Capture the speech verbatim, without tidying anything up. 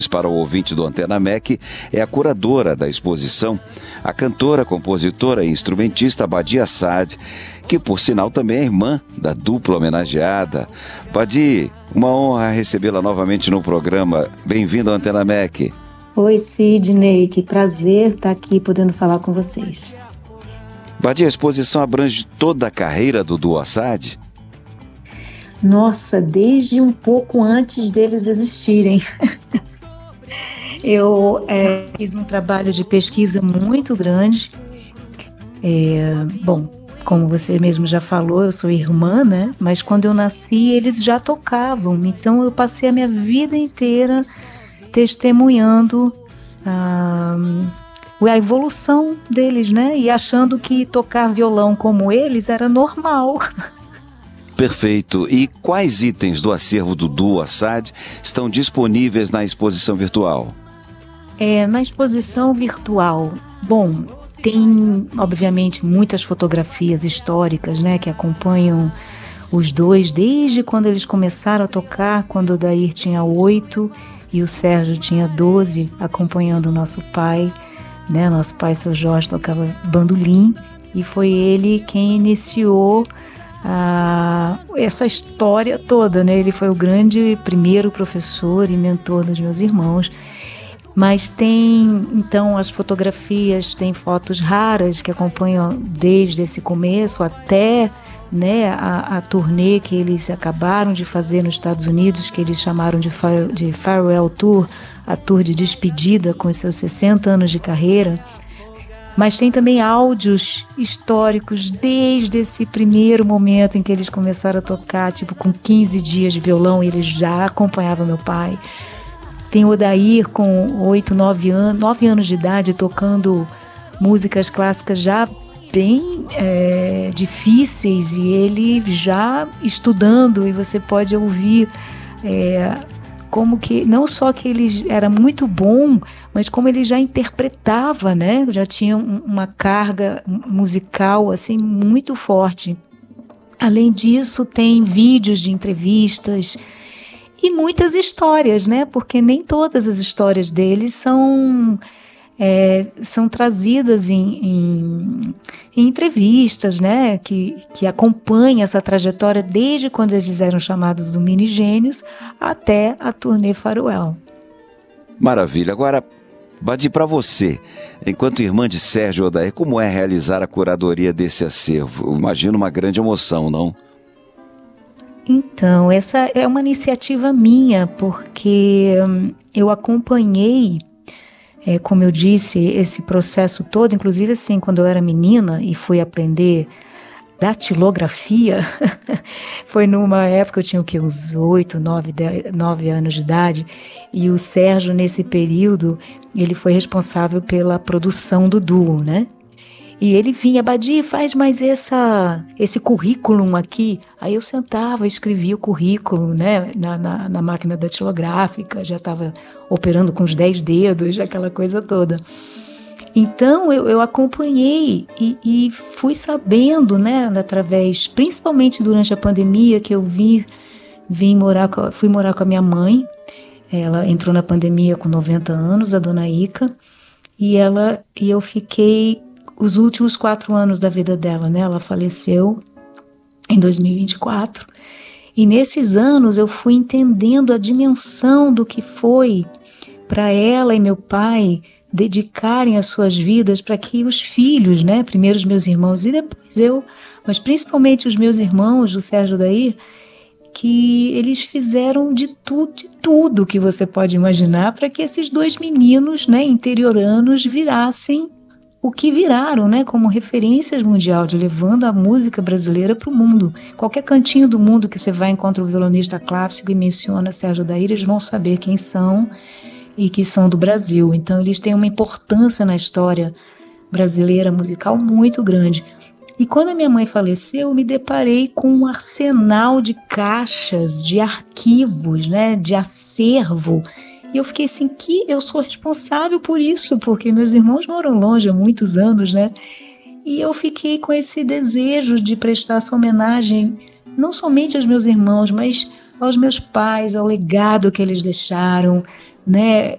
Para o ouvinte do Antena M E C, é a curadora da exposição, a cantora, compositora e instrumentista Badi Assad, que por sinal também é irmã da dupla homenageada. Badi, uma honra recebê-la novamente no programa. Bem-vindo ao Antena M E C. Oi, Sidney, que prazer estar aqui podendo falar com vocês. Badi, a exposição abrange toda a carreira do duo Assad? Nossa, desde um pouco antes deles existirem. Eu é, fiz um trabalho de pesquisa muito grande. É, bom, como você mesmo já falou, eu sou irmã, né? Mas quando eu nasci, eles já tocavam. Então eu passei a minha vida inteira testemunhando a, a evolução deles, né? E achando que tocar violão como eles era normal. Perfeito. E quais itens do acervo do duo Assad estão disponíveis na exposição virtual? É, na exposição virtual, bom, tem obviamente muitas fotografias históricas, né, que acompanham os dois desde quando eles começaram a tocar, quando o Odair tinha oito e o Sérgio tinha doze, acompanhando o nosso pai, né, nosso pai, seu Jorge, tocava bandolim, e foi ele quem iniciou a, essa história toda, né, ele foi o grande primeiro professor e mentor dos meus irmãos. Mas tem, então, as fotografias, tem fotos raras que acompanham desde esse começo até, né, a, a turnê que eles acabaram de fazer nos Estados Unidos, que eles chamaram de, far, de Farewell Tour, a tour de despedida com os seus sessenta anos de carreira. Mas tem também áudios históricos desde esse primeiro momento em que eles começaram a tocar, tipo com quinze dias de violão, e eles já acompanhavam meu pai. Tem o Odair com oito, nove anos, nove anos de idade tocando músicas clássicas já bem é, difíceis, e ele já estudando, e você pode ouvir é, como que, não só que ele era muito bom, mas como ele já interpretava, né? Já tinha uma carga musical assim muito forte. Além disso, tem vídeos de entrevistas e muitas histórias, né? Porque nem todas as histórias deles são, é, são trazidas em, em, em entrevistas, né? Que, que acompanham essa trajetória desde quando eles eram chamados do Mini Gênios até a turnê Farewell. Maravilha. Agora, Badi, para você, enquanto irmã de Sérgio Odair, como é realizar a curadoria desse acervo? Eu imagino uma grande emoção, não? Então, essa é uma iniciativa minha, porque hum, eu acompanhei, é, como eu disse, esse processo todo, inclusive assim, quando eu era menina e fui aprender datilografia, foi numa época, eu tinha o quê, uns oito, nove anos de idade, e o Sérgio, nesse período, ele foi responsável pela produção do duo, né? E ele vinha, Badi, faz mais essa, esse currículo aqui. Aí eu sentava, escrevia o currículo, né, na, na, na máquina datilográfica, já estava operando com os dez dedos, aquela coisa toda. Então eu, eu acompanhei e, e fui sabendo, né, através, principalmente durante a pandemia, que eu vim, vim morar, com, fui morar com a minha mãe. Ela entrou na pandemia com noventa anos, a dona Ica, e, ela, e eu fiquei os últimos quatro anos da vida dela, né? Ela faleceu em dois mil e vinte e quatro. E nesses anos eu fui entendendo a dimensão do que foi para ela e meu pai dedicarem as suas vidas para que os filhos, né? Primeiro os meus irmãos e depois eu, mas principalmente os meus irmãos, o Sérgio Odair, que eles fizeram de tudo, de tudo que você pode imaginar para que esses dois meninos, né, interioranos virassem o que viraram, né, como referências mundial, de levando a música brasileira para o mundo. Qualquer cantinho do mundo que você vai encontra um violonista clássico e menciona Sérgio Odair, eles vão saber quem são e que são do Brasil. Então eles têm uma importância na história brasileira musical muito grande. E quando a minha mãe faleceu, eu me deparei com um arsenal de caixas, de arquivos, né, de acervo. E eu fiquei assim, que eu sou responsável por isso, porque meus irmãos moram longe há muitos anos, né? E eu fiquei com esse desejo de prestar essa homenagem, não somente aos meus irmãos, mas aos meus pais, ao legado que eles deixaram, né?